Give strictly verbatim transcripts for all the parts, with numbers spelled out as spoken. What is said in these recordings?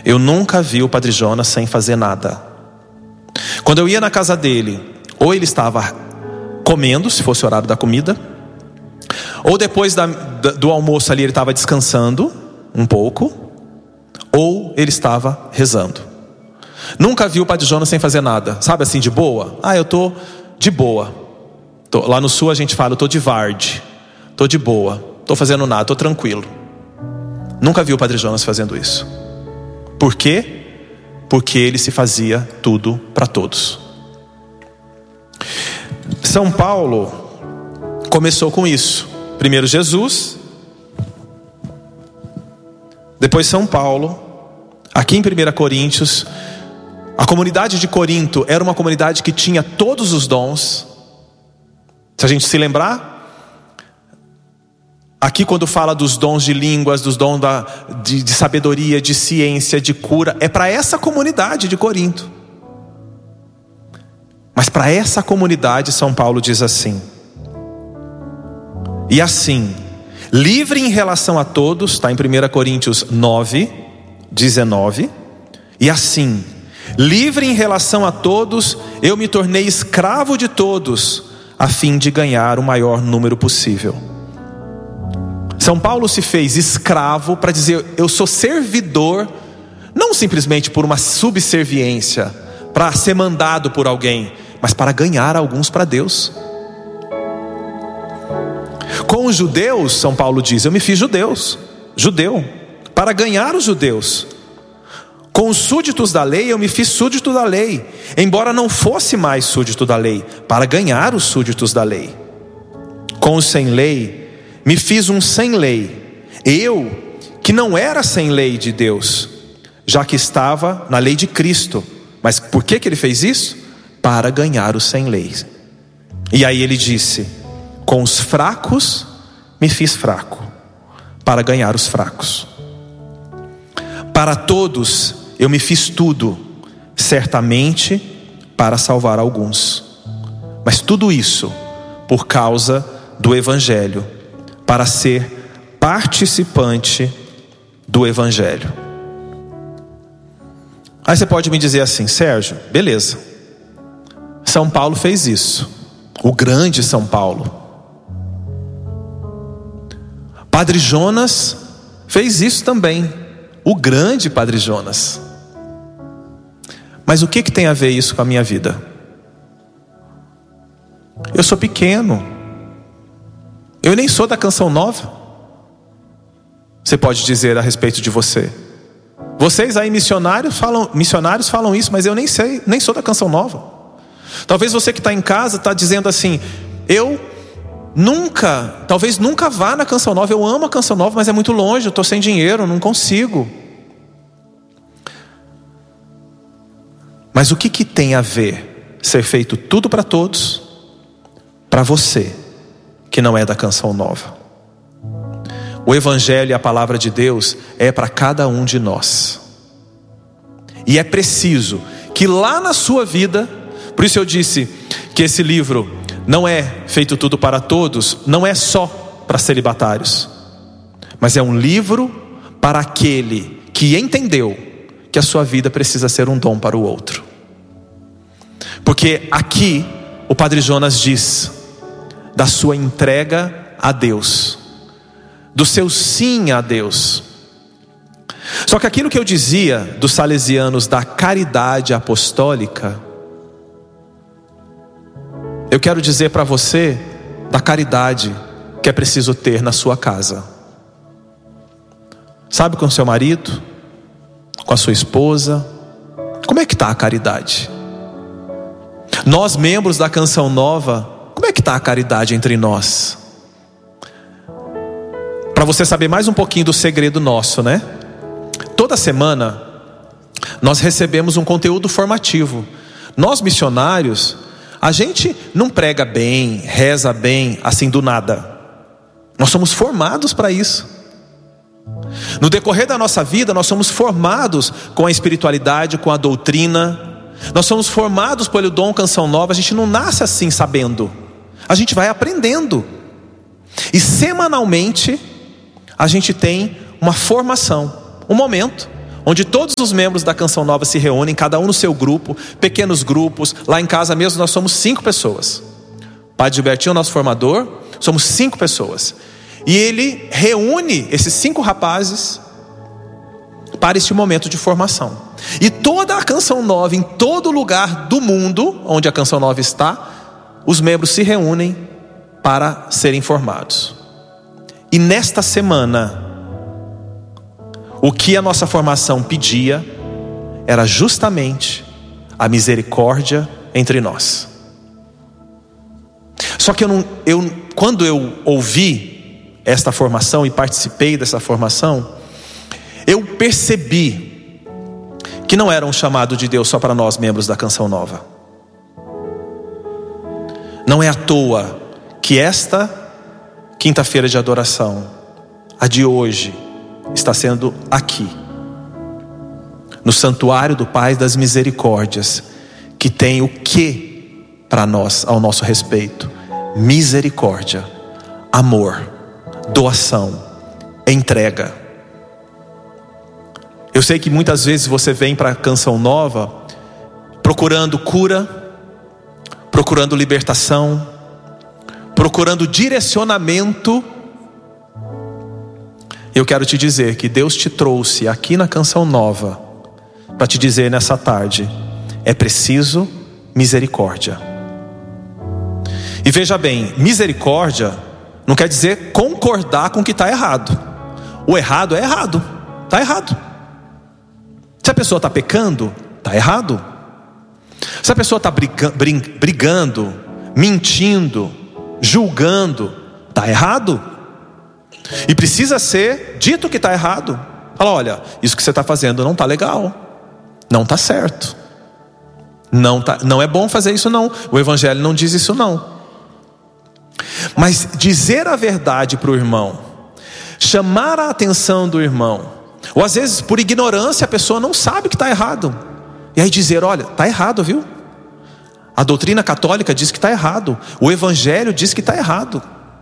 Eu nunca vi o Padre Jonas sem fazer nada. Quando eu ia na casa dele, ou ele estava comendo, se fosse o horário da comida, ou depois da, do almoço ali ele estava descansando um pouco, ou ele estava rezando. Nunca vi o Padre Jonas sem fazer nada. Sabe assim, de boa? Ah, eu tô de boa. Tô, lá no sul a gente fala, eu tô de varde. Tô de boa, tô fazendo nada, tô tranquilo. Nunca vi o Padre Jonas fazendo isso. Por quê? Porque ele se fazia tudo para todos. São Paulo começou com isso. Primeiro Jesus, depois São Paulo. Aqui em primeira Coríntios, a comunidade de Corinto era uma comunidade que tinha todos os dons. Se a gente se lembrar, aqui quando fala dos dons de línguas, dos dons da, de, de sabedoria, de ciência, de cura, é para essa comunidade de Corinto. Mas para essa comunidade São Paulo diz assim: e assim, livre em relação a todos, está em primeira Coríntios nove, dezenove. E assim, livre em relação a todos, eu me tornei escravo de todos, a fim de ganhar o maior número possível. São Paulo se fez escravo para dizer, eu sou servidor, não simplesmente por uma subserviência, para ser mandado por alguém, mas para ganhar alguns para Deus. Com os judeus, São Paulo diz, eu me fiz judeus, judeu, para ganhar os judeus. Com os súditos da lei, eu me fiz súdito da lei, embora não fosse mais súdito da lei, para ganhar os súditos da lei. Com os sem lei, me fiz um sem lei, eu que não era sem lei de Deus, já que estava na lei de Cristo. Mas por que que ele fez isso? Para ganhar os sem lei. E aí ele disse, com os fracos me fiz fraco, para ganhar os fracos. Para todos eu me fiz tudo, certamente para salvar alguns. Mas tudo isso por causa do Evangelho, para ser participante do Evangelho. Aí você pode me dizer assim, Sérgio, beleza, São Paulo fez isso, o grande São Paulo. Padre Jonas fez isso também, o grande Padre Jonas. Mas o que que tem a ver isso com a minha vida? Eu sou pequeno, eu nem sou da Canção Nova. Você pode dizer a respeito de você. Vocês aí missionários falam, missionários falam isso, mas eu nem sei, nem sou da Canção Nova. Talvez você que está em casa está dizendo assim, eu nunca, talvez nunca vá na Canção Nova. Eu amo a Canção Nova, mas é muito longe, eu estou sem dinheiro, não consigo. Mas o que que tem a ver ser feito tudo para todos, para você que não é da Canção Nova? O Evangelho e a Palavra de Deus é para cada um de nós. E é preciso que lá na sua vida, por isso eu disse que esse livro não é feito tudo para todos, não é só para celibatários, mas é um livro para aquele que entendeu que a sua vida precisa ser um dom para o outro. Porque aqui o Padre Jonas diz da sua entrega a Deus, do seu sim a Deus. Só que aquilo que eu dizia dos salesianos da caridade apostólica, eu quero dizer para você da caridade que é preciso ter na sua casa. Sabe, com o seu marido, com a sua esposa, como é que está a caridade? Nós, membros da Canção Nova, como é que está a caridade entre nós? Para você saber mais um pouquinho do segredo nosso, né? Toda semana nós recebemos um conteúdo formativo. Nós missionários, a gente não prega bem, reza bem, assim do nada. Nós somos formados para isso. No decorrer da nossa vida, nós somos formados com a espiritualidade, com a doutrina. Nós somos formados pelo dom Canção Nova. A gente não nasce assim sabendo. A gente vai aprendendo. E semanalmente a gente tem uma formação, um momento onde todos os membros da Canção Nova se reúnem, cada um no seu grupo, pequenos grupos. Lá em casa mesmo nós somos cinco pessoas. Padre Gilbertinho, nosso formador, somos cinco pessoas. E ele reúne esses cinco rapazes para este momento de formação. E toda a Canção Nova, em todo lugar do mundo onde a Canção Nova está, os membros se reúnem para serem formados. E nesta semana, o que a nossa formação pedia era justamente a misericórdia entre nós. Só que eu não, eu, quando eu ouvi esta formação e participei dessa formação, eu percebi que não era um chamado de Deus só para nós, membros da Canção Nova. Não é à toa que esta quinta-feira de adoração, a de hoje, está sendo aqui, no Santuário do Pai das Misericórdias, que tem o que para nós, ao nosso respeito? Misericórdia, amor, doação, entrega. Eu sei que muitas vezes você vem para a Canção Nova procurando cura, procurando libertação, procurando direcionamento. Eu quero te dizer que Deus te trouxe aqui na Canção Nova para te dizer nessa tarde: é preciso misericórdia. E veja bem, misericórdia não quer dizer concordar com o que está errado. O errado é errado, está errado. Se a pessoa está pecando, está errado. Se a pessoa está brigando, mentindo, julgando, está errado. E precisa ser dito que está errado. Fala: olha, isso que você está fazendo não está legal, não está certo, não, tá, não é bom fazer isso não. O Evangelho não diz isso não. Mas dizer a verdade para o irmão, chamar a atenção do irmão, ou às vezes por ignorância a pessoa não sabe que está errado, e aí dizer: olha, está errado, viu? A doutrina católica diz que está errado, o Evangelho diz que está errado.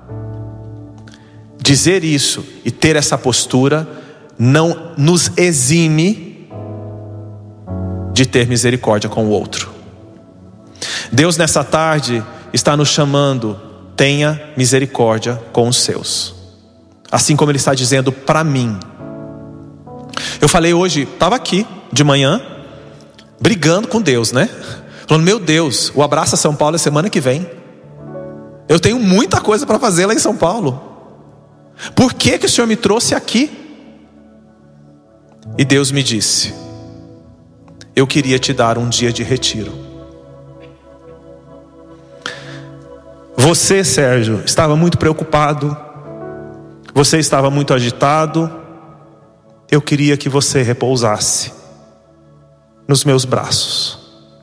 Dizer isso e ter essa postura não nos exime de ter misericórdia com o outro. Deus nessa tarde está nos chamando: tenha misericórdia com os seus, assim como Ele está dizendo para mim. Eu falei hoje, estava aqui de manhã brigando com Deus, né? Falando: meu Deus, o Abraça São Paulo é semana que vem, eu tenho muita coisa para fazer lá em São Paulo. Por que que o Senhor me trouxe aqui? E Deus me disse: eu queria te dar um dia de retiro. Você, Sérgio, estava muito preocupado, você estava muito agitado. Eu queria que você repousasse nos meus braços.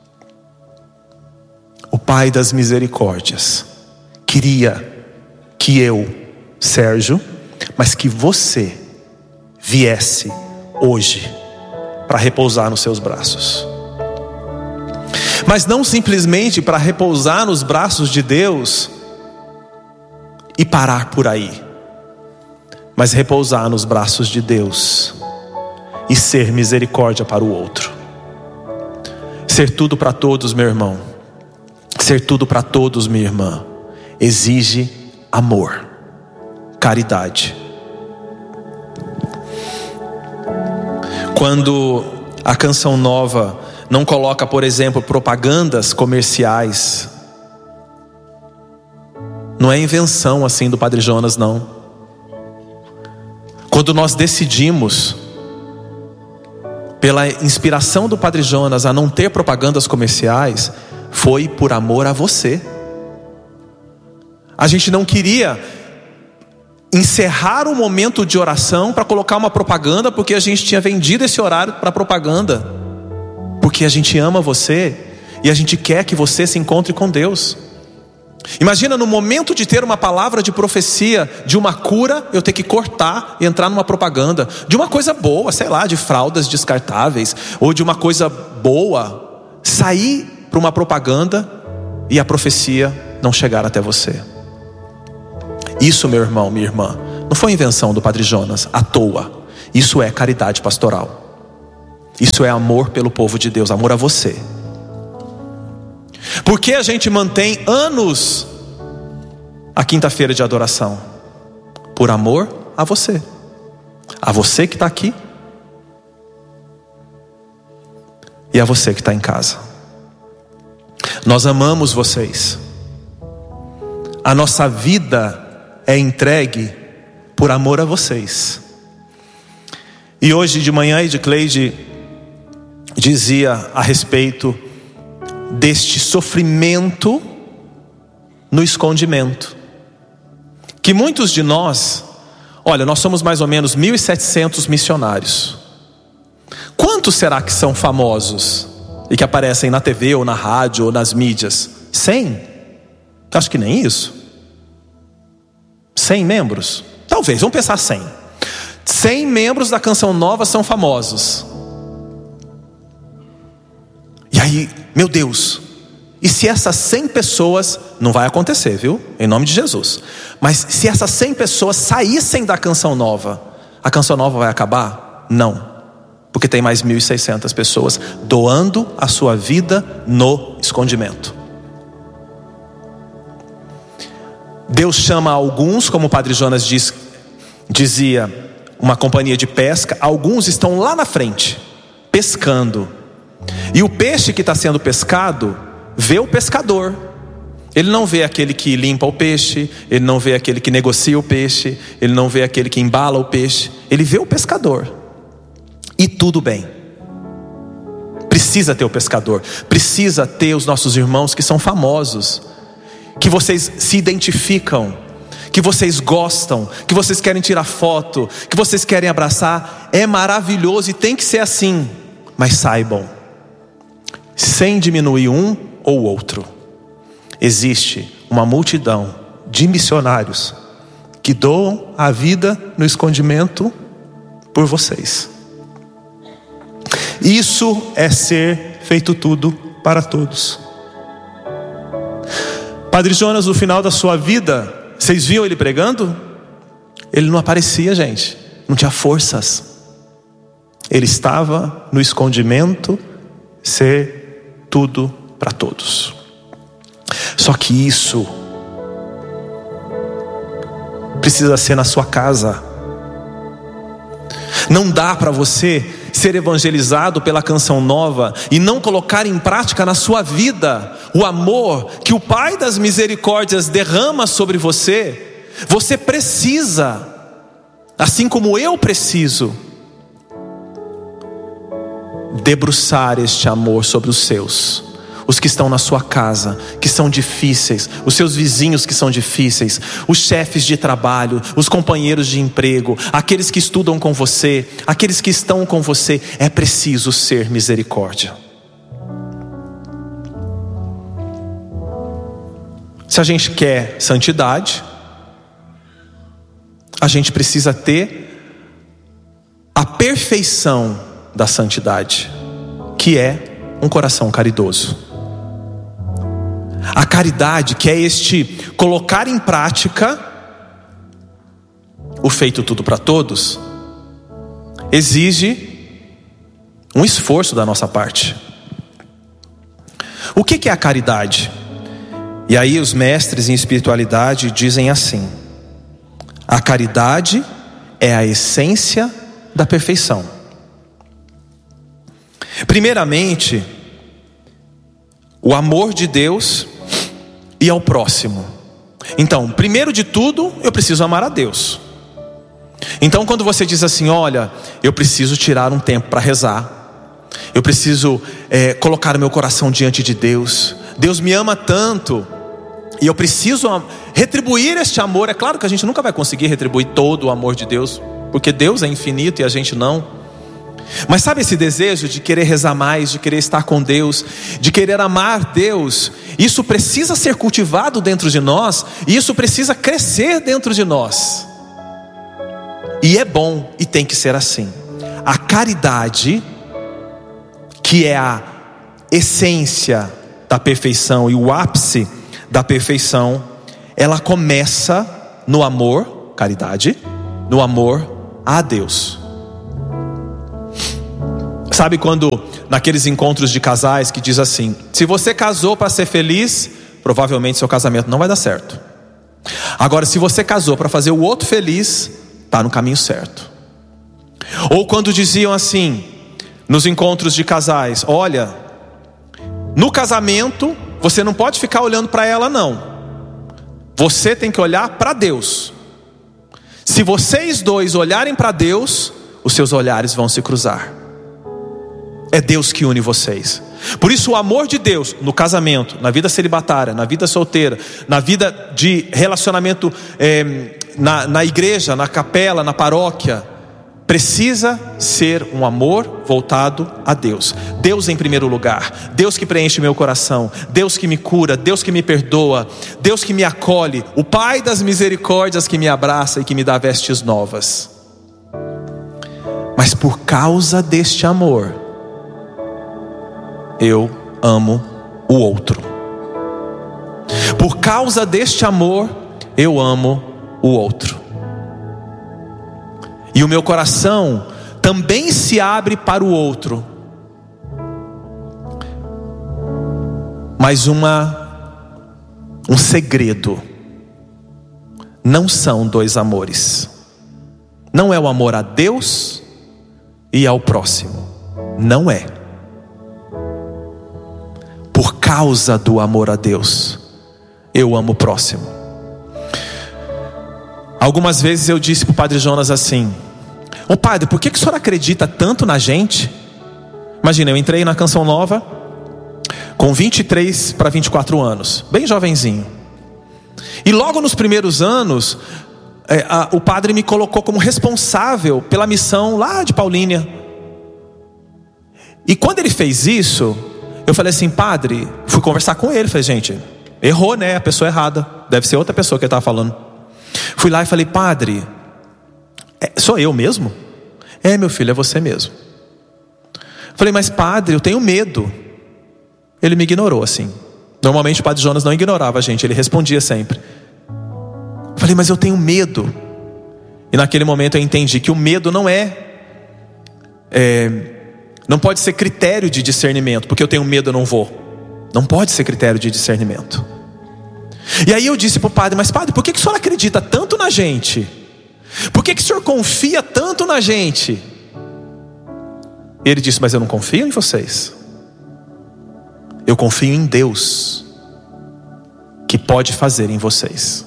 O Pai das Misericórdias queria que eu, Sérgio, mas que você viesse hoje para repousar nos seus braços. Mas não simplesmente para repousar nos braços de Deus e parar por aí, mas repousar nos braços de Deus e ser misericórdia para o outro. Ser tudo para todos, meu irmão, ser tudo para todos, minha irmã, exige amor, caridade. Quando a Canção Nova não coloca, por exemplo, propagandas comerciais, não é invenção assim do Padre Jonas, não. Quando nós decidimos, pela inspiração do Padre Jonas, a não ter propagandas comerciais, foi por amor a você. A gente não queria encerrar um momento de oração para colocar uma propaganda, porque a gente tinha vendido esse horário para propaganda. Porque a gente ama você e a gente quer que você se encontre com Deus. Imagina no momento de ter uma palavra de profecia de uma cura, eu ter que cortar e entrar numa propaganda de uma coisa boa, sei lá, de fraldas descartáveis, ou de uma coisa boa, sair para uma propaganda e a profecia não chegar até você. Isso, meu irmão, minha irmã, não foi invenção do Padre Jonas à toa. Isso é caridade pastoral. Isso é amor pelo povo de Deus, amor a você. Por que a gente mantém anos a quinta-feira de adoração? Por amor a você. A você que está aqui. E a você que está em casa. Nós amamos vocês. A nossa vida é entregue por amor a vocês. E hoje de manhã Edcleide dizia a respeito deste sofrimento no escondimento. Que muitos de nós, olha, nós somos mais ou menos mil e setecentos missionários. Quantos será que são famosos e que aparecem na T V ou na rádio ou nas mídias? cem? Acho que nem isso. cem membros? Talvez, vamos pensar cem. cem membros da Canção Nova são famosos. E aí, meu Deus, e se essas cem pessoas, não vai acontecer, viu? Em nome de Jesus. Mas se essas cem pessoas saíssem da Canção Nova, a Canção Nova vai acabar? Não. Porque tem mais mil e seiscentas pessoas doando a sua vida no escondimento. Deus chama alguns, como o Padre Jonas diz, dizia, uma companhia de pesca. Alguns estão lá na frente, pescando. E o peixe que está sendo pescado vê o pescador. Ele não vê aquele que limpa o peixe, ele não vê aquele que negocia o peixe, ele não vê aquele que embala o peixe. Ele vê o pescador. E tudo bem. Precisa ter o pescador. Precisa ter os nossos irmãos que são famosos, que vocês se identificam, que vocês gostam, que vocês querem tirar foto, que vocês querem abraçar. É maravilhoso e tem que ser assim. Mas saibam, sem diminuir um ou outro, existe uma multidão de missionários que doam a vida no escondimento por vocês. Isso é ser feito tudo para todos. Padre Jonas, no final da sua vida, vocês viam ele pregando? Ele não aparecia, gente. Não tinha forças. Ele estava no escondimento, ser tudo para todos. Só que isso precisa ser na sua casa. Não dá para você ser evangelizado pela Canção Nova e não colocar em prática na sua vida o amor que o Pai das Misericórdias derrama sobre você. Você precisa, assim como eu preciso, debruçar este amor sobre os seus, os que estão na sua casa, que são difíceis, os seus vizinhos que são difíceis, os chefes de trabalho, os companheiros de emprego, aqueles que estudam com você, aqueles que estão com você. É preciso ser misericórdia. Se a gente quer santidade, a gente precisa ter a perfeição da santidade, que é um coração caridoso. A caridade, que é este colocar em prática o feito tudo para todos, exige um esforço da nossa parte. O que é a caridade? E aí os mestres em espiritualidade dizem assim: a caridade é a essência da perfeição. Primeiramente, o amor de Deus e ao próximo. Então, primeiro de tudo, eu preciso amar a Deus. Então, quando você diz assim: olha, eu preciso tirar um tempo para rezar, eu preciso é, colocar o meu coração diante de Deus, Deus me ama tanto, e eu preciso retribuir este amor. É claro que a gente nunca vai conseguir retribuir todo o amor de Deus, porque Deus é infinito e a gente não. Mas sabe esse desejo de querer rezar mais, de querer estar com Deus, de querer amar Deus? Isso precisa ser cultivado dentro de nós, e isso precisa crescer dentro de nós. E é bom, e tem que ser assim. A caridade, que é a essência da perfeição e o ápice da perfeição, ela começa no amor, caridade, no amor a Deus. Sabe quando naqueles encontros de casais que diz assim: se você casou para ser feliz, provavelmente seu casamento não vai dar certo. Agora, se você casou para fazer o outro feliz, está no caminho certo. Ou quando diziam assim, nos encontros de casais: olha, no casamento você não pode ficar olhando para ela não, você tem que olhar para Deus. Se vocês dois olharem para Deus, os seus olhares vão se cruzar. É Deus que une vocês. Por isso o amor de Deus no casamento, na vida celibatária, na vida solteira, na vida de relacionamento é, na, na igreja, na capela, na paróquia, precisa ser um amor voltado a Deus. Deus em primeiro lugar. Deus que preenche meu coração. Deus que me cura. Deus que me perdoa. Deus que me acolhe. O Pai das misericórdias que me abraça e que me dá vestes novas. Mas por causa deste amor, eu amo o outro. Por causa deste amor, eu amo o outro. E o meu coração também se abre para o outro. Mas uma, um segredo: não são dois amores. Não é o amor a Deus e ao próximo. Não é. Por causa do amor a Deus, eu amo o próximo. Algumas vezes eu disse para o Padre Jonas assim: ô padre, por que, que o senhor acredita tanto na gente? Imagina, eu entrei na Canção Nova com vinte e três para vinte e quatro anos, bem jovenzinho. E logo nos primeiros anos é, a, o padre me colocou como responsável pela missão lá de Paulínia. E quando ele fez isso, eu falei assim: padre, fui conversar com ele, falei: gente, errou, né, a pessoa errada, deve ser outra pessoa que ele estava falando. Fui lá e falei: padre, é, sou eu mesmo? É, meu filho, é você mesmo. Falei: mas padre, eu tenho medo. Ele me ignorou assim. Normalmente o Padre Jonas não ignorava a gente, ele respondia sempre. Falei: mas eu tenho medo. E naquele momento eu entendi que o medo não é, é não pode ser critério de discernimento. Porque eu tenho medo, eu não vou. Não pode ser critério de discernimento. E aí eu disse para o padre: mas padre, por que, que o senhor acredita tanto na gente? Por que, que o senhor confia tanto na gente? Ele disse: mas eu não confio em vocês. Eu confio em Deus, que pode fazer em vocês.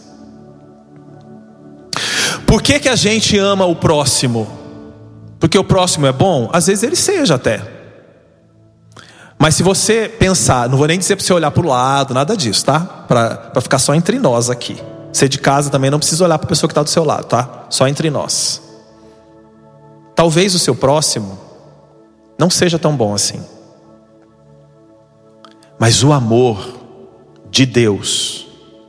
Por que, que a gente ama o próximo? Porque o próximo é bom? Às vezes ele seja até. Mas se você pensar, não vou nem dizer para você olhar para o lado, nada disso, tá? Para ficar só entre nós aqui. Você de casa também não precisa olhar para a pessoa que está do seu lado, tá? Só entre nós. Talvez o seu próximo não seja tão bom assim. Mas o amor de Deus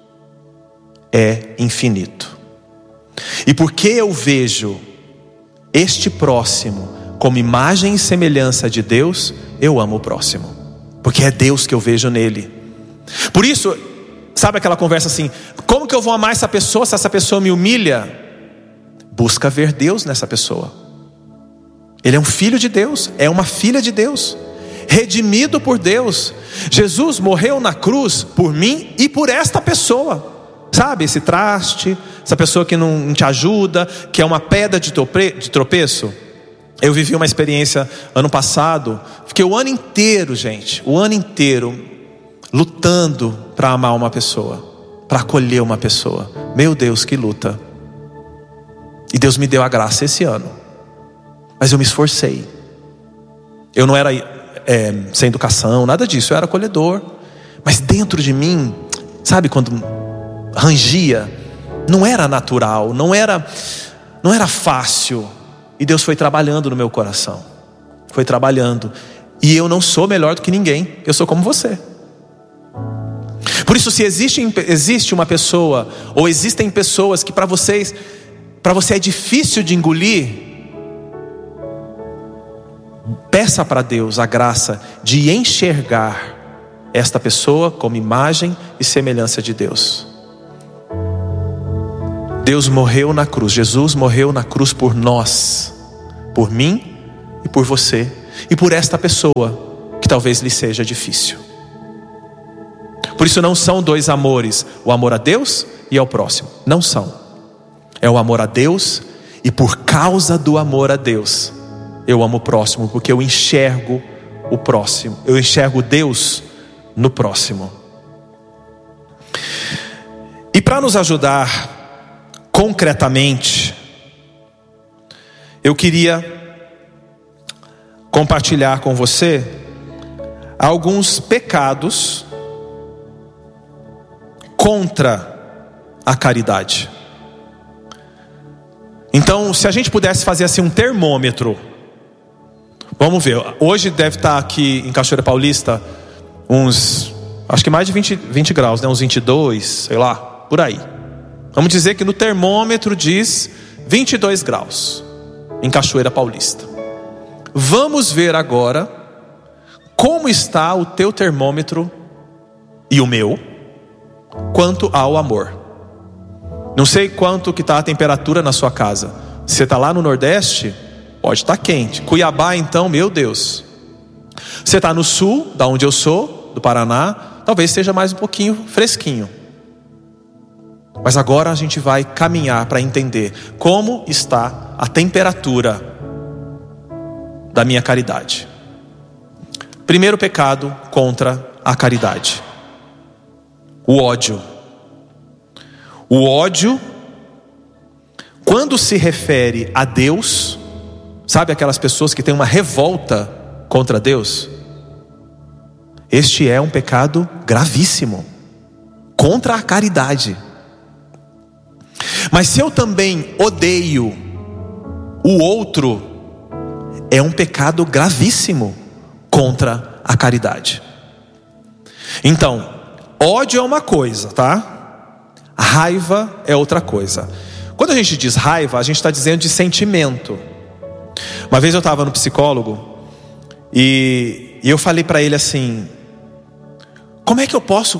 é infinito. E porque eu vejo este próximo como imagem e semelhança de Deus, eu amo o próximo. Porque é Deus que eu vejo nele. Por isso, sabe aquela conversa assim: como que eu vou amar essa pessoa se essa pessoa me humilha? Busca ver Deus nessa pessoa. Ele é um filho de Deus, é uma filha de Deus, redimido por Deus. Jesus morreu na cruz por mim e por esta pessoa. Sabe, esse traste, essa pessoa que não te ajuda, que é uma pedra de tropeço. Eu vivi uma experiência ano passado. Fiquei o ano inteiro, gente, o ano inteiro lutando para amar uma pessoa, para acolher uma pessoa. Meu Deus, que luta. E Deus me deu a graça esse ano. Mas eu me esforcei. Eu não era é, sem educação, nada disso. Eu era acolhedor. Mas dentro de mim, sabe quando rangia? Não era natural, não era, não era fácil. E Deus foi trabalhando no meu coração. Foi trabalhando. E eu não sou melhor do que ninguém. Eu sou como você. Por isso, se existe, existe uma pessoa, ou existem pessoas que para vocês, para você é difícil de engolir, peça para Deus a graça de enxergar esta pessoa como imagem e semelhança de Deus. Deus morreu na cruz, Jesus morreu na cruz por nós, por mim e por você. e por esta pessoa que talvez lhe seja difícil. Por isso não são dois amores, o amor a Deus e ao próximo. Não são. É o amor a Deus, e por causa do amor a Deus, eu amo o próximo, porque eu enxergo o próximo. Eu enxergo Deus no próximo. E para nos ajudar concretamente, eu queria compartilhar com você alguns pecados contra a caridade. Então, se a gente pudesse fazer assim um termômetro, vamos ver, hoje deve estar aqui em Cachoeira Paulista uns, acho que mais de vinte, vinte graus, né? Uns vinte e dois, sei lá, por aí. Vamos dizer que no termômetro diz vinte e dois graus em Cachoeira Paulista. Vamos ver agora como está o teu termômetro e o meu quanto ao amor. Não sei quanto que está a temperatura na sua casa. Você está lá no Nordeste, pode estar quente. Cuiabá então, meu Deus. Você está no sul, da onde eu sou, do Paraná, talvez seja mais um pouquinho fresquinho. Mas agora a gente vai caminhar para entender como está a temperatura da minha caridade. Primeiro pecado contra a caridade: o ódio. O ódio, quando se refere a Deus, sabe aquelas pessoas que têm uma revolta contra Deus? Este é um pecado gravíssimo contra a caridade. Mas se eu também odeio o outro, é um pecado gravíssimo contra a caridade. Então, ódio é uma coisa, tá? Raiva é outra coisa. Quando a gente diz raiva, a gente está dizendo de sentimento. Uma vez eu estava no psicólogo e, e eu falei para ele assim: como é que eu posso?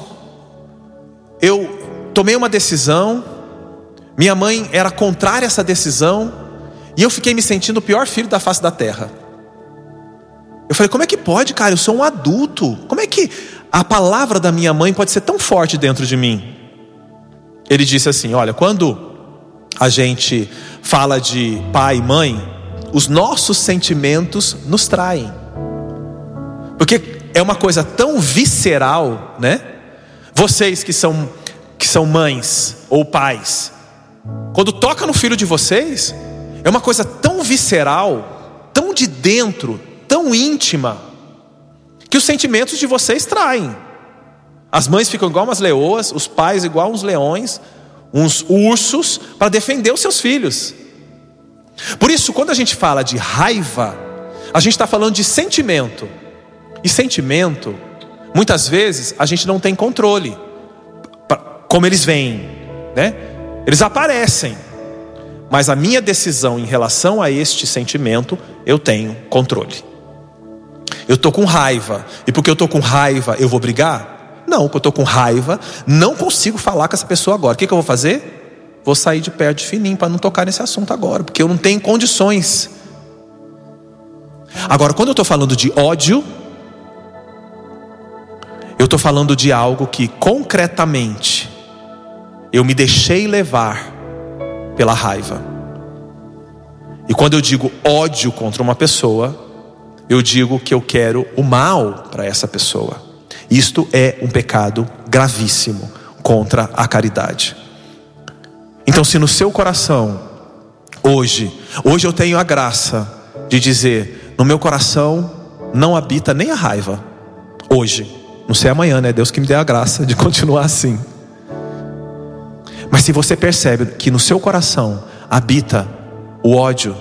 Eu tomei uma decisão, minha mãe era contrária a essa decisão, e eu fiquei me sentindo o pior filho da face da terra. Eu falei: como é que pode, cara? Eu sou um adulto. Como é que a palavra da minha mãe pode ser tão forte dentro de mim? Ele disse assim: olha, quando a gente fala de pai e mãe, os nossos sentimentos nos traem. Porque é uma coisa tão visceral, né? Vocês que são, que são mães ou pais, quando toca no filho de vocês, é uma coisa tão visceral, tão de dentro, tão íntima, que os sentimentos de vocês traem. As mães ficam igual umas leoas, os pais igual uns leões, uns ursos, para defender os seus filhos. Por isso, quando a gente fala de raiva, a gente está falando de sentimento. E sentimento, muitas vezes, a gente não tem controle, como eles vêm, né? Eles aparecem, mas a minha decisão em relação a este sentimento, eu tenho controle. Eu estou com raiva, e porque eu estou com raiva, eu vou brigar? Não, porque eu estou com raiva, não consigo falar com essa pessoa agora. O que, que eu vou fazer? Vou sair de perto de fininho para não tocar nesse assunto agora, porque eu não tenho condições. Agora, quando eu estou falando de ódio, eu estou falando de algo que concretamente eu me deixei levar pela raiva. E quando eu digo ódio contra uma pessoa, eu digo que eu quero o mal para essa pessoa. Isto é um pecado gravíssimo contra a caridade. Então, se no seu coração hoje, hoje eu tenho a graça de dizer: no meu coração não habita nem a raiva. Hoje, não sei amanhã, né? Deus que me dê a graça de continuar assim. Mas se você percebe que no seu coração habita o ódio,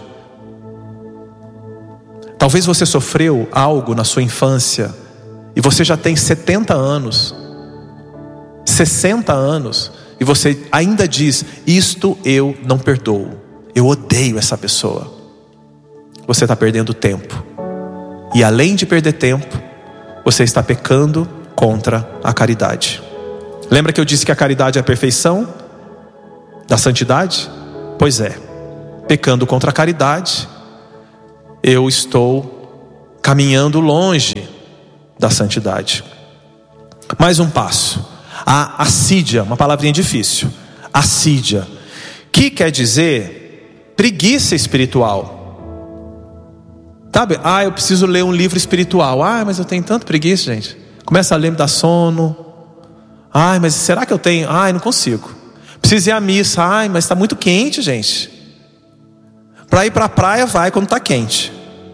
talvez você sofreu algo na sua infância e você já tem setenta anos, sessenta anos, e você ainda diz: isto eu não perdoo, eu odeio essa pessoa. Você está perdendo tempo. E além de perder tempo, você está pecando contra a caridade. Lembra que eu disse que a caridade é a perfeição da santidade? Pois é, pecando contra a caridade, eu estou caminhando longe da santidade. Mais um passo. A assídia, uma palavrinha difícil. Assídia, que quer dizer preguiça espiritual. Sabe? Ah, eu preciso ler um livro espiritual. Ah, mas eu tenho tanta preguiça, gente. Começa a ler, me dá sono. Ai, mas será que eu tenho? Ai, não consigo. Preciso ir à missa. Ai, mas está muito quente, gente. Para ir para a praia, vai quando está quente.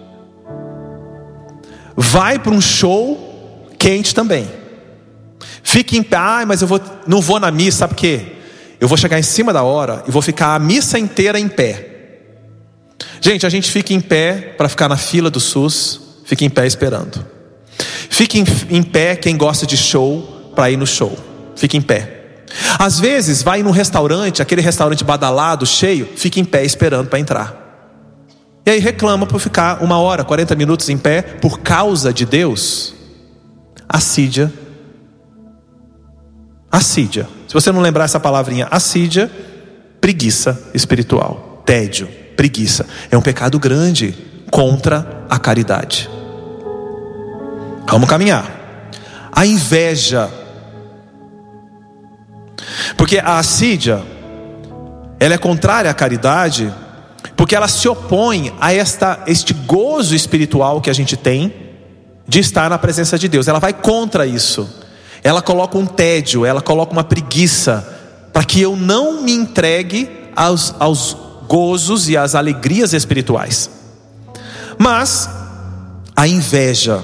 Vai para um show quente também. Fique em pé. Ai, mas eu vou, não vou na missa, sabe por quê? Eu vou chegar em cima da hora e vou ficar a missa inteira em pé. Gente, a gente fica em pé para ficar na fila do SUS. Fica em pé esperando. Fique em, em pé quem gosta de show, para ir no show. Fique em pé. Às vezes vai num restaurante, aquele restaurante badalado, cheio, fica em pé esperando para entrar. E aí reclama por ficar uma hora, quarenta minutos em pé por causa de Deus. Assídia. Assídia. Se você não lembrar essa palavrinha, assídia, preguiça espiritual, tédio, preguiça. É um pecado grande contra a caridade. Vamos caminhar. A inveja. Porque a assídia, ela é contrária à caridade, porque ela se opõe a esta, este gozo espiritual que a gente tem de estar na presença de Deus. Ela vai contra isso. Ela coloca um tédio, ela coloca uma preguiça, para que eu não me entregue aos, aos gozos e às alegrias espirituais. Mas a inveja,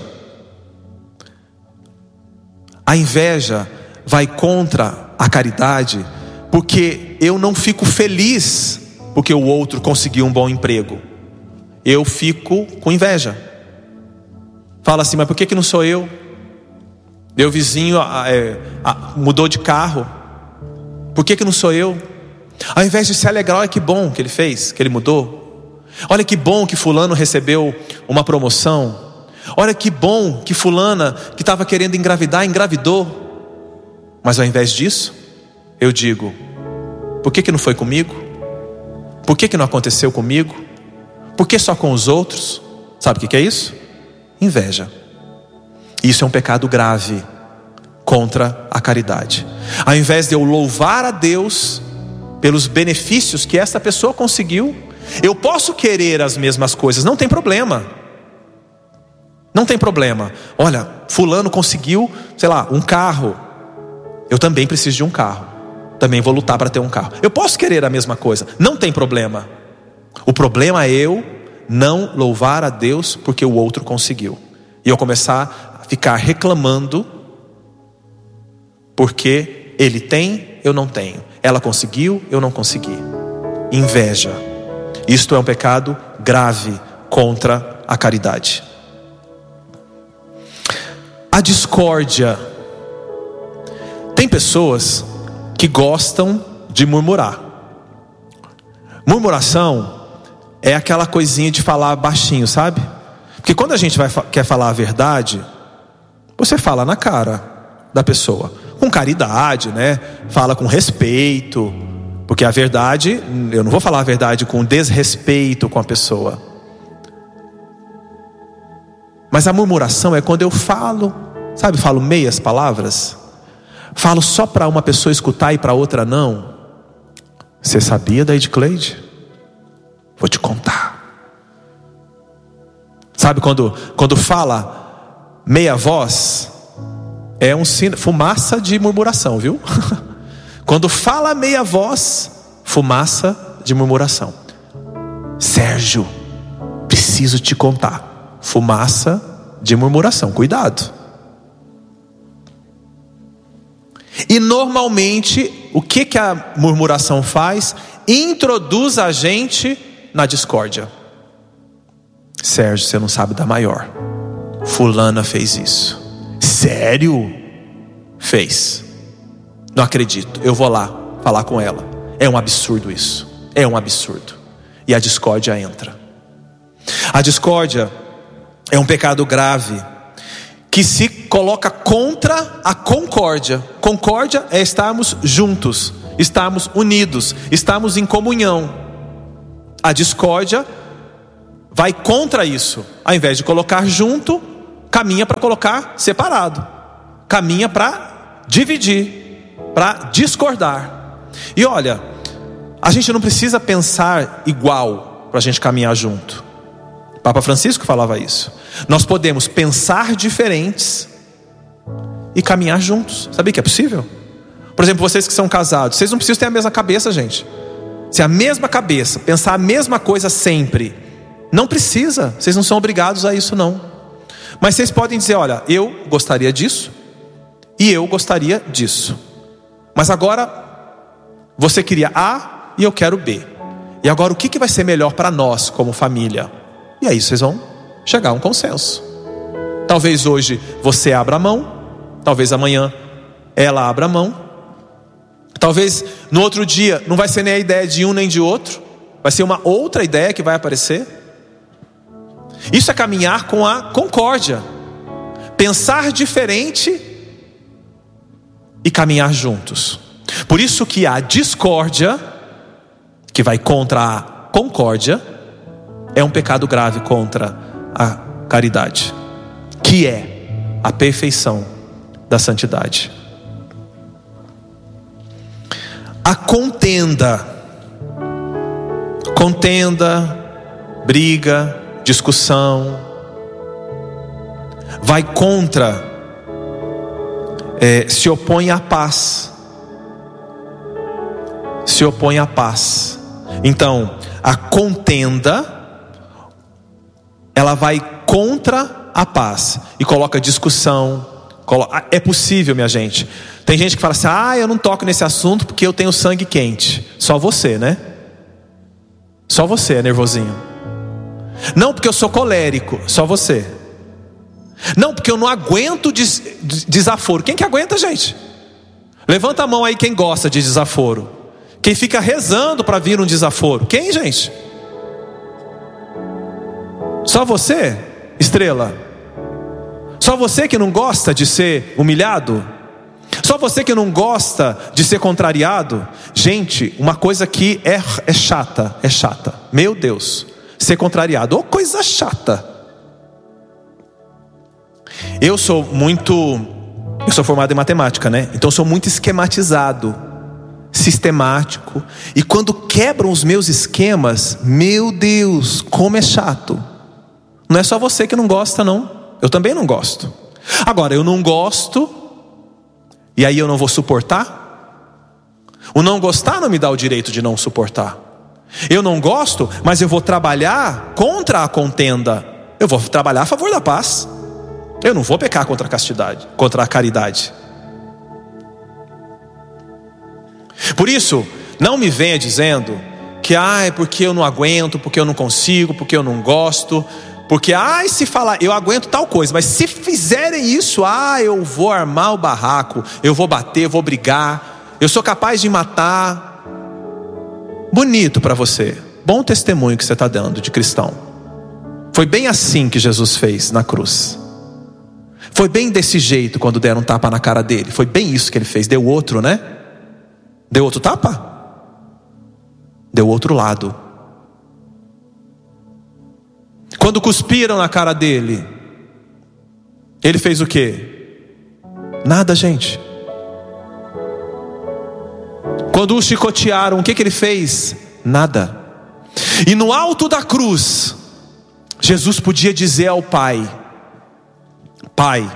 a inveja vai contra a caridade, porque eu não fico feliz porque o outro conseguiu um bom emprego. Eu fico com inveja. Fala assim, mas por que que não sou eu? Meu vizinho é, mudou de carro. Por que que não sou eu? Ao invés de se alegrar, olha que bom que ele fez, que ele mudou. Olha que bom que fulano recebeu uma promoção. Olha que bom que fulana que estava querendo engravidar, engravidou. Mas ao invés disso, eu digo, por que que não foi comigo? Por que que não aconteceu comigo? Por que só com os outros? Sabe o que que é isso? Inveja. Isso é um pecado grave contra a caridade. Ao invés de eu louvar a Deus pelos benefícios que essa pessoa conseguiu, eu posso querer as mesmas coisas, não tem problema. Não tem problema. Olha, fulano conseguiu, sei lá, um carro. Eu também preciso de um carro. Também vou lutar para ter um carro. Eu posso querer a mesma coisa, não tem problema. O problema é eu não louvar a Deus porque o outro conseguiu. E eu começar a ficar reclamando porque ele tem, eu não tenho. Ela conseguiu, eu não consegui. Inveja. Isto é um pecado grave contra a caridade. A discórdia. Tem pessoas que gostam de murmurar. Murmuração é aquela coisinha de falar baixinho, sabe? Porque quando a gente vai, quer falar a verdade, você fala na cara da pessoa, com caridade, né? Fala com respeito, porque a verdade, eu não vou falar a verdade com desrespeito com a pessoa. Mas a murmuração é quando eu falo, sabe, falo meias palavras. Falo só para uma pessoa escutar e para outra não. Você sabia da Edcleide? Vou te contar. Sabe quando, quando fala meia voz? É um sino, fumaça de murmuração, viu? Quando fala meia voz, fumaça de murmuração. Sérgio, preciso te contar. Fumaça de murmuração, cuidado. E normalmente, o que que a murmuração faz? Introduz a gente na discórdia. Sérgio, você não sabe da maior. Fulana fez isso. Sério? Fez. Não acredito. Eu vou lá falar com ela. É um absurdo isso. É um absurdo. E a discórdia entra. A discórdia é um pecado grave que se coloca contra a concórdia. Concórdia é estarmos juntos, estarmos unidos, estarmos em comunhão. A discórdia vai contra isso. Ao invés de colocar junto, caminha para colocar separado. Caminha para dividir, para discordar. E olha, a gente não precisa pensar igual para a gente caminhar junto. O Papa Francisco falava isso. Nós podemos pensar diferentes e caminhar juntos. Sabia que é possível? Por exemplo, vocês que são casados, vocês não precisam ter a mesma cabeça, gente. Se a mesma cabeça, pensar a mesma coisa sempre, não precisa. Vocês não são obrigados a isso não. Mas vocês podem dizer, olha, eu gostaria disso e eu gostaria disso. Mas agora você queria A e eu quero B. E agora o que, que vai ser melhor para nós como família? E aí vocês vão chegar a um consenso. Talvez hoje você abra a mão, talvez amanhã ela abra a mão, talvez no outro dia não vai ser nem a ideia de um nem de outro, vai ser uma outra ideia que vai aparecer. Isso é caminhar com a concórdia, pensar diferente e caminhar juntos. Por isso que a discórdia, que vai contra a concórdia, é um pecado grave contra a caridade, que é a perfeição da santidade. A contenda, contenda, briga, discussão, vai contra, é, se opõe à paz, se opõe à paz. Então, a contenda, ela vai contra a paz e coloca discussão. Coloca... É possível, minha gente. Tem gente que fala assim, ah, eu não toco nesse assunto porque eu tenho sangue quente. Só você, né? Só você é nervosinho. Não porque eu sou colérico. Só você. Não porque eu não aguento des... desaforo. Quem que aguenta, gente? Levanta a mão aí quem gosta de desaforo. Quem fica rezando para vir um desaforo. Quem, gente? Só você, estrela? Só você que não gosta de ser humilhado? Só você que não gosta de ser contrariado? Gente, uma coisa que é, é chata, é chata. Meu Deus, ser contrariado, oh, coisa chata. Eu sou muito, eu sou formado em matemática, né? Então eu sou muito esquematizado, sistemático. E quando quebram os meus esquemas, meu Deus, como é chato. Não é só você que não gosta, não. Eu também não gosto. Agora, eu não gosto, e aí eu não vou suportar? O não gostar não me dá o direito de não suportar. Eu não gosto, mas eu vou trabalhar contra a contenda. Eu vou trabalhar a favor da paz. Eu não vou pecar contra a castidade, contra a caridade. Por isso, não me venha dizendo que ah, é porque eu não aguento, porque eu não consigo, porque eu não gosto. Porque, ah, se falar, eu aguento tal coisa, mas se fizerem isso, ah, eu vou armar o barraco, eu vou bater, eu vou brigar, eu sou capaz de matar. Bonito para você, bom testemunho que você está dando de cristão. Foi bem assim que Jesus fez na cruz. Foi bem desse jeito quando deram um tapa na cara dele. Foi bem isso que ele fez, deu outro, né? Deu outro tapa? Deu outro lado. Quando cuspiram na cara dele, ele fez o quê? Nada, gente. Quando o chicotearam, o que que ele fez? Nada. E no alto da cruz, Jesus podia dizer ao Pai: Pai,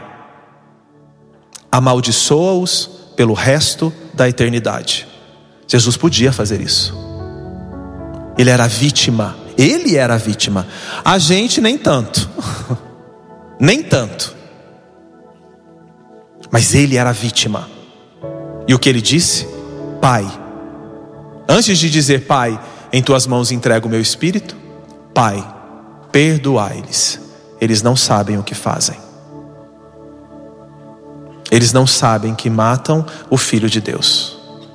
amaldiçoa-os pelo resto da eternidade. Jesus podia fazer isso. Ele era vítima. Ele era a vítima. A gente nem tanto. Nem tanto. Mas ele era a vítima. E o que ele disse? Pai, antes de dizer Pai, em tuas mãos entrego o meu espírito, Pai, perdoai-lhes, eles não sabem o que fazem. Eles não sabem que matam o Filho de Deus.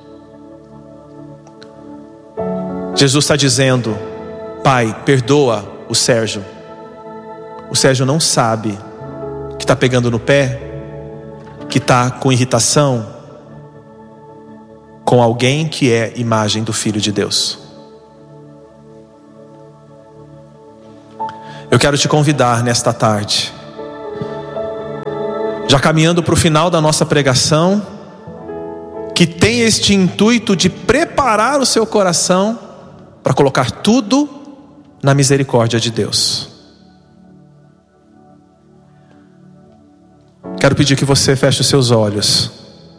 Jesus está dizendo: Pai, perdoa o Sérgio. O Sérgio não sabe que está pegando no pé, que está com irritação com alguém que é imagem do Filho de Deus. Eu quero te convidar nesta tarde, já caminhando para o final da nossa pregação, que tem este intuito de preparar o seu coração para colocar tudo na misericórdia de Deus. Quero pedir que você feche os seus olhos.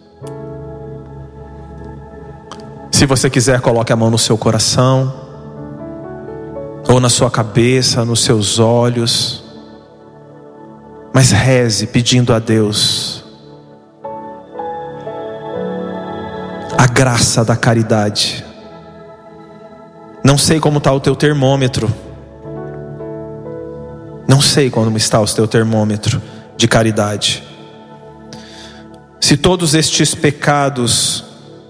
Se você quiser, coloque a mão no seu coração, ou na sua cabeça, nos seus olhos. Mas reze pedindo a Deus a graça da caridade. Não sei como está o teu termômetro. Não sei como está o teu termômetro de caridade. Se todos estes pecados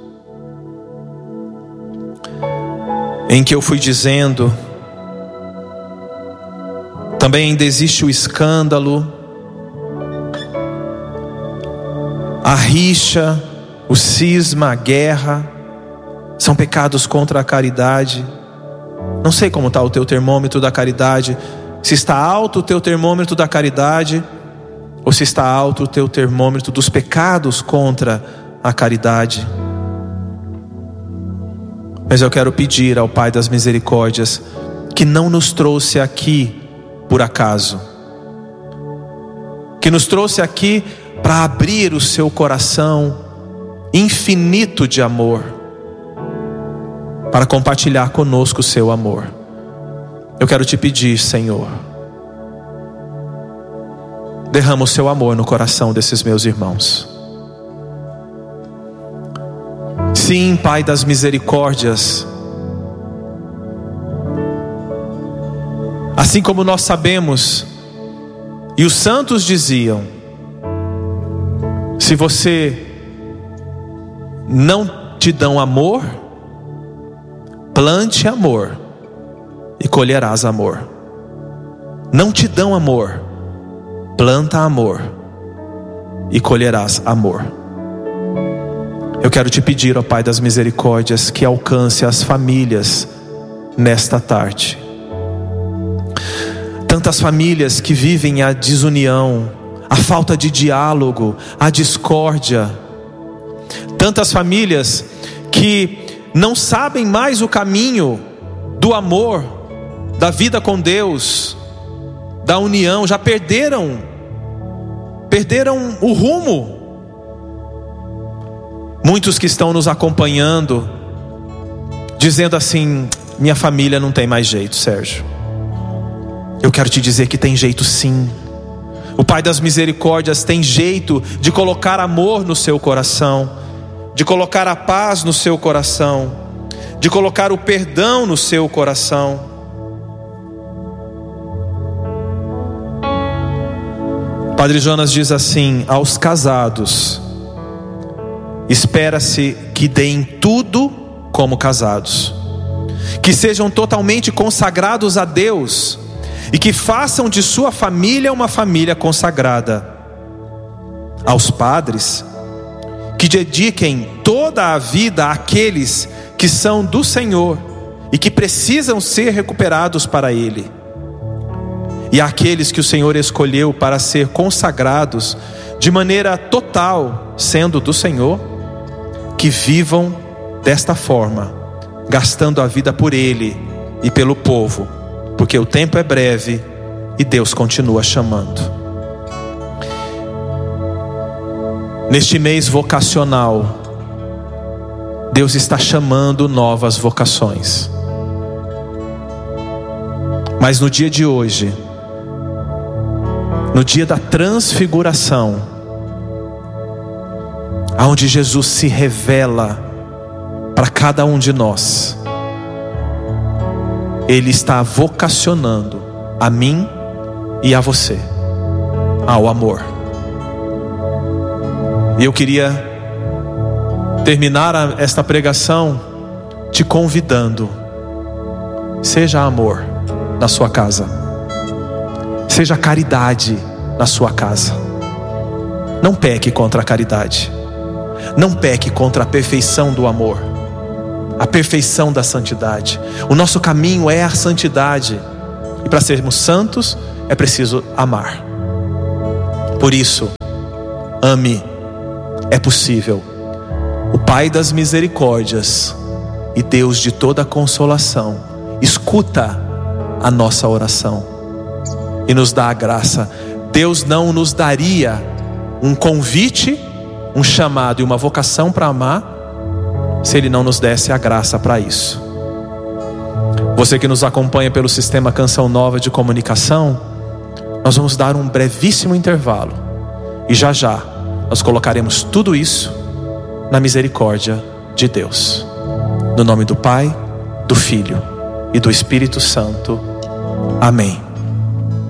em que eu fui dizendo, também ainda existe o escândalo, a rixa, o cisma, a guerra, são pecados contra a caridade. Não sei como está o teu termômetro da caridade, se está alto o teu termômetro da caridade, ou se está alto o teu termômetro dos pecados contra a caridade. Mas eu quero pedir ao Pai das Misericórdias, que não nos trouxe aqui por acaso, que nos trouxe aqui para abrir o seu coração infinito de amor, para compartilhar conosco o seu amor. Eu quero te pedir, Senhor, derrama o seu amor no coração desses meus irmãos. Sim, Pai das Misericórdias, assim como nós sabemos, e os santos diziam, se você não te dão amor, plante amor e colherás amor. Não te dão amor, planta amor e colherás amor. Eu quero te pedir, ó Pai das Misericórdias, que alcance as famílias nesta tarde. Tantas famílias que vivem a desunião, a falta de diálogo, a discórdia. Tantas famílias que não sabem mais o caminho do amor, da vida com Deus, da união, já perderam, perderam o rumo. Muitos que estão nos acompanhando, dizendo assim: minha família não tem mais jeito, Sérgio. Eu quero te dizer que tem jeito sim. O Pai das Misericórdias tem jeito de colocar amor no seu coração, de colocar a paz no seu coração, de colocar o perdão no seu coração. Padre Jonas diz assim: aos casados espera-se que deem tudo como casados, que sejam totalmente consagrados a Deus e que façam de sua família uma família consagrada. Aos padres, que dediquem toda a vida àqueles que são do Senhor e que precisam ser recuperados para Ele. E àqueles que o Senhor escolheu para ser consagrados de maneira total, sendo do Senhor, que vivam desta forma, gastando a vida por Ele e pelo povo, porque o tempo é breve e Deus continua chamando. Neste mês vocacional, Deus está chamando novas vocações. Mas no dia de hoje, no dia da transfiguração, aonde Jesus se revela para cada um de nós, Ele está vocacionando a mim e a você ao amor. E eu queria terminar esta pregação te convidando: seja amor na sua casa, seja caridade na sua casa. Não peque contra a caridade, não peque contra a perfeição do amor, a perfeição da santidade. O nosso caminho é a santidade. E para sermos santos é preciso amar. Por isso, ame. É possível. O Pai das misericórdias e Deus de toda consolação escuta a nossa oração e nos dá a graça. Deus não nos daria um convite, um chamado e uma vocação para amar se Ele não nos desse a graça para isso. Você que nos acompanha pelo sistema Canção Nova de comunicação, nós vamos dar um brevíssimo intervalo e já já nós colocaremos tudo isso na misericórdia de Deus. No nome do Pai, do Filho e do Espírito Santo. Amém.